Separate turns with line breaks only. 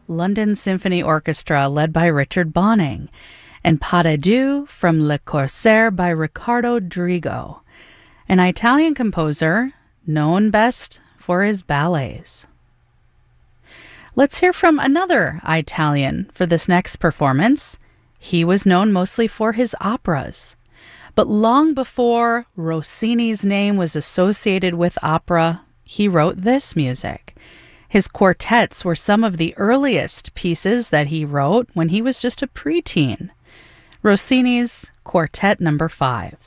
London Symphony Orchestra led by Richard Bonning, and Pas de Deux from Le Corsaire by Riccardo Drigo, an Italian composer known best for his ballets. Let's hear from another Italian for this next performance. He was known mostly for his operas. But long before Rossini's name was associated with opera, he wrote this music. His quartets were some of the earliest pieces that he wrote when he was just a preteen. Rossini's Quartet No. 5.